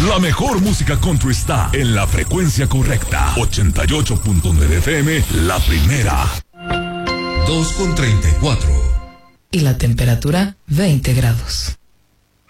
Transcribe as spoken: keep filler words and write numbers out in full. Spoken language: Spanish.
La mejor música country está en la frecuencia correcta. ochenta y ocho punto nueve F M, la primera. dos con treinta y cuatro. Y la temperatura, veinte grados.